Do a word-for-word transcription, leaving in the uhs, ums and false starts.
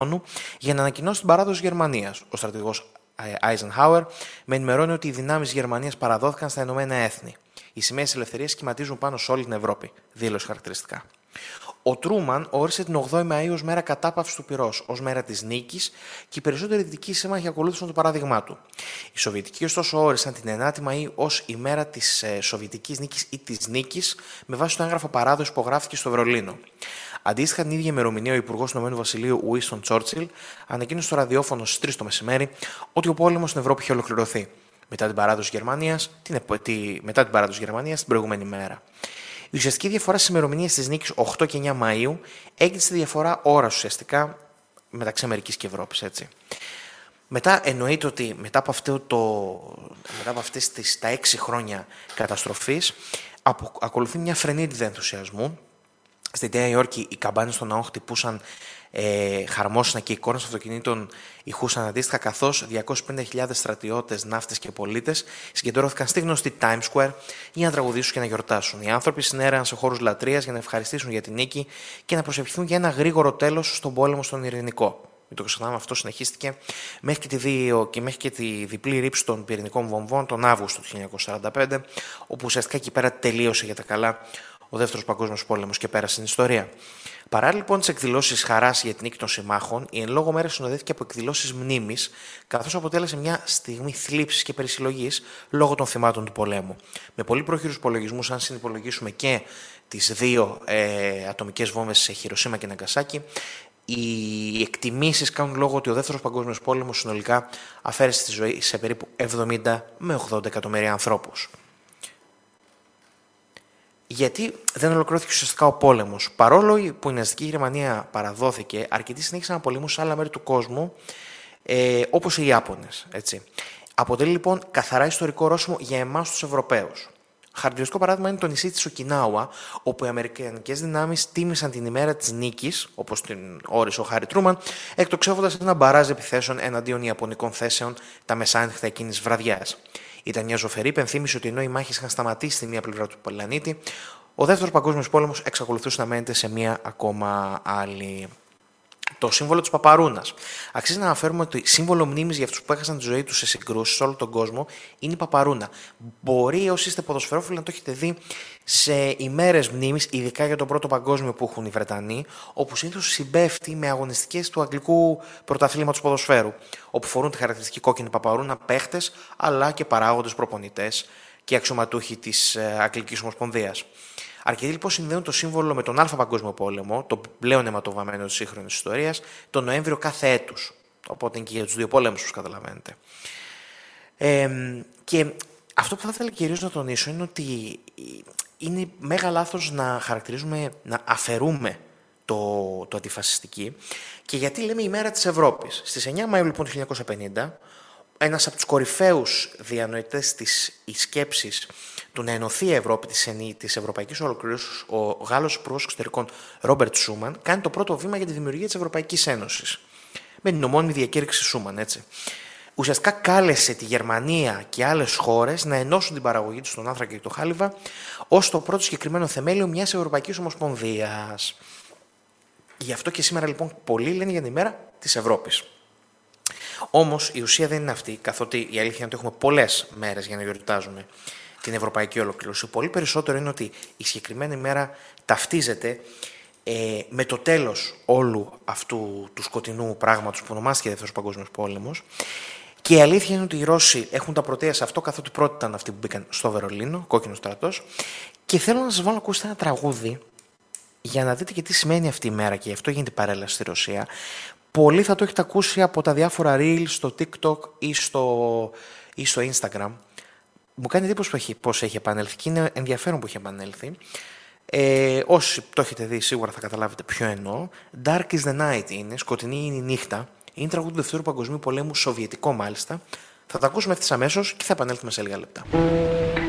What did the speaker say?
για να ανακοινώσει την παράδοση Γερμανίας. Ο στρατηγός Eisenhower με ενημερώνει ότι οι δυνάμεις Γερμανίας παραδόθηκαν στα Ηνωμένα Έθνη. Οι σημαίες της ελευθερίας σχηματίζουν πάνω σε όλη την Ευρώπη. Δήλωσε χαρακτηριστικά. Ο Τρούμαν όρισε την ογδόη Μαΐου ως μέρα κατάπαυσης του πυρός, ως μέρα της νίκης, και οι περισσότεροι δυτικοί σύμμαχοι ακολούθησαν το παράδειγμά του. Οι Σοβιετικοί, ωστόσο, όρισαν την ενάτη Μαΐου ως η μέρα της ε, Σοβιετικής νίκης ή της νίκης, με βάση το έγγραφο παράδοση που υπογράφηκε στο Βερολίνο. Αντίστοιχα, την ίδια ημερομηνία, ο Υπουργός του Ηνωμένου Βασιλείου, Winston Churchill, ανακοίνωσε στο ραδιόφωνο στις τρεις το μεσημέρι ότι ο πόλεμος στην Ευρώπη είχε ολοκληρωθεί. Μετά την παράδοση Γερμανίας, την, τη, μετά την παράδοση Γερμανίας την προηγούμενη μέρα. Η ουσιαστική διαφορά στις ημερομηνίες της νίκης οκτώ και εννέα Μαΐου έγινε στη διαφορά ώρας ουσιαστικά μεταξύ Αμερικής και Ευρώπης. Έτσι. Μετά εννοείται ότι μετά από, αυτό το, μετά από αυτές τις τα έξι χρόνια καταστροφής απο, ακολουθεί μια φρενίτιδα ενθουσιασμού. Στη Νέα Υόρκη οι καμπάνες των ναών χτυπούσαν ε, χαρμόσυνα και οι εικόνες αυτοκινήτων ηχούσαν αντίστοιχα, καθώς διακόσιες πενήντα χιλιάδες στρατιώτες, ναύτες και πολίτες συγκεντρώθηκαν στη γνωστή Times Square για να τραγουδήσουν και να γιορτάσουν. Οι άνθρωποι συνέρεαν σε χώρους λατρείας για να ευχαριστήσουν για την νίκη και να προσευχηθούν για ένα γρήγορο τέλος στον πόλεμο στον Ειρηνικό. Μην το ξεχνάμε, αυτό συνεχίστηκε μέχρι και, τη δύο, και μέχρι και τη διπλή ρήψη των πυρηνικών βομβών τον Αύγουστο του χίλια εννιακόσια σαράντα πέντε, όπου ουσιαστικά εκεί πέρα τελείωσε για τα καλά ο Δεύτερος Παγκόσμιος Πόλεμος και πέρασε στην ιστορία. Παρά λοιπόν τις εκδηλώσεις χαράς για την νίκη των συμμάχων, η εν λόγω μέρα συνοδεύτηκε από εκδηλώσεις μνήμης, καθώς αποτέλεσε μια στιγμή θλίψης και περισυλλογής λόγω των θυμάτων του πολέμου. Με πολύ πρόχειρους υπολογισμούς, αν συνυπολογίσουμε και τις δύο ε, ατομικές βόμβες σε Χιροσίμα και Ναγκασάκι, οι εκτιμήσεις κάνουν λόγο ότι ο Δεύτερος Παγκόσμιος Πόλεμος συνολικά αφαίρεσε τη ζωή σε περίπου εβδομήντα με ογδόντα εκατομμύρια ανθρώπους. Γιατί δεν ολοκληρώθηκε ουσιαστικά ο πόλεμος. Παρόλο που η Ναζιστική Γερμανία παραδόθηκε, αρκετοί συνέχισαν να πολεμούν σε άλλα μέρη του κόσμου, ε, όπως οι Ιάπωνες. Έτσι. Αποτελεί λοιπόν καθαρά ιστορικό ορόσημο για εμάς τους Ευρωπαίους. Χαρακτηριστικό παράδειγμα είναι το νησί της Οκινάουα, όπου οι αμερικανικές δυνάμεις τίμησαν την ημέρα της νίκης, όπως την όρισε ο Χάρι Τρούμαν, εκτοξεύοντας ένα μπαράζ επιθέσεων εναντίον ιαπωνικών θέσεων τα μεσάνυχτα εκείνης βραδιάς. Ήταν μια ζωφερή υπενθύμηση ότι ενώ οι μάχες είχαν σταματήσει στη μία πλευρά του πλανήτη, ο Δεύτερος Παγκόσμιος Πόλεμος εξακολουθούσε να μένεται σε μία ακόμα άλλη. Το σύμβολο της Παπαρούνας. Αξίζει να αναφέρουμε ότι σύμβολο μνήμης για αυτούς που έχασαν τη ζωή τους σε συγκρούσεις σε όλο τον κόσμο είναι η Παπαρούνα. Μπορεί όσοι είστε ποδοσφαιρόφιλοι να το έχετε δει σε ημέρες μνήμης, ειδικά για τον Πρώτο Παγκόσμιο που έχουν οι Βρετανοί, όπου συνήθως συμπέφτει με αγωνιστικές του αγγλικού πρωταθλήματος ποδοσφαίρου, όπου φορούν τη χαρακτηριστική κόκκινη Παπαρούνα παίχτες, αλλά και παράγοντες προπονητές και αξιωματούχοι της Αγγλικής Ομοσπονδίας. Αρκετοί λοιπόν συνδέουν το σύμβολο με τον Α Παγκόσμιο Πόλεμο, το πλέον αιματοβαμμένο της σύγχρονης ιστορίας, τον Νοέμβριο κάθε έτους. Οπότε είναι και για τους δύο πολέμους, όπως καταλαβαίνετε. Ε, και αυτό που θα ήθελα κυρίως να τονίσω είναι ότι είναι μέγα λάθος να χαρακτηρίζουμε, να αφαιρούμε το, το αντιφασιστική. Και γιατί λέμε η μέρα της Ευρώπης. Στις εννέα Μαΐου λοιπόν του χίλια εννιακόσια πενήντα, ένας από τους κορυφαίους διανοητές της σκέψης του να ενωθεί η Ευρώπη της Ευρωπαϊκής Ολοκλήρωσης, ο Γάλλος Υπουργός Εξωτερικών Ρόμπερτ Σούμαν, κάνει το πρώτο βήμα για τη δημιουργία της Ευρωπαϊκής Ένωσης. Με την ομώνυμη διακήρυξη Σούμαν, έτσι. Ουσιαστικά κάλεσε τη Γερμανία και άλλες χώρες να ενώσουν την παραγωγή τους στον άνθρακα και το χάλιβα ως το πρώτο συγκεκριμένο θεμέλιο μιας Ευρωπαϊκής Ομοσπονδίας. Γι' αυτό και σήμερα λοιπόν πολλοί λένε για την ημέρα της Ευρώπης. Όμως η ουσία δεν είναι αυτή, καθότι η αλήθεια είναι ότι έχουμε πολλές μέρες για να γιορτάζουμε την ευρωπαϊκή ολοκλήρωση. Πολύ περισσότερο είναι ότι η συγκεκριμένη μέρα ταυτίζεται ε, με το τέλος όλου αυτού του σκοτεινού πράγματος που ονομάστηκε Δεύτερος Παγκόσμιος Πόλεμος. Και η αλήθεια είναι ότι οι Ρώσοι έχουν τα πρωτεία σε αυτό, καθότι πρώτοι ήταν αυτοί που μπήκαν στο Βερολίνο, κόκκινο στρατός. Και θέλω να σας βάλω να ακούσετε ένα τραγούδι για να δείτε και τι σημαίνει αυτή η μέρα, και γι' αυτό γίνεται παρέλαση στη Ρωσία. Πολλοί θα το έχετε ακούσει από τα διάφορα reels στο TikTok ή στο, ή στο Instagram. Μου κάνει εντύπωση που έχει, πώς έχει επανέλθει και είναι ενδιαφέρον που έχει επανέλθει. Ε, όσοι το έχετε δει σίγουρα θα καταλάβετε ποιο εννοώ. Dark is the night είναι, σκοτεινή είναι η νύχτα. Είναι τραγούδι του Δευτέρου Παγκοσμίου Πολέμου, σοβιετικό μάλιστα. Θα το ακούσουμε ευθύς αμέσως και θα επανέλθουμε σε λίγα λεπτά.